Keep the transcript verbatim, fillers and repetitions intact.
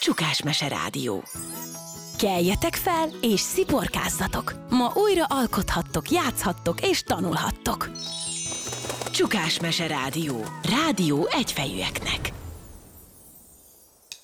Csukásmese Rádió. Keljetek fel és sziporkázzatok! Ma újra alkothattok, játszhattok és tanulhattok. Csukásmese Rádió. Rádió egyfejűeknek.